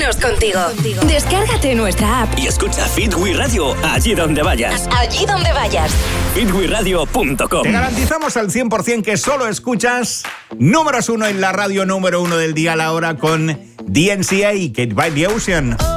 menos contigo. Descárgate nuestra app y escucha Fit We Radio allí donde vayas. Allí donde vayas. fitweradio.com. Te garantizamos al 100% que solo escuchas números 1 en la radio, número 1 del día a la hora con DNCA y Kate by the Ocean.